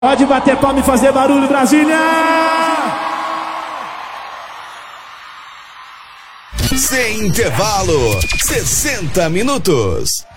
Pode bater palma e fazer barulho, Brasília! Sem intervalo, 60 minutos.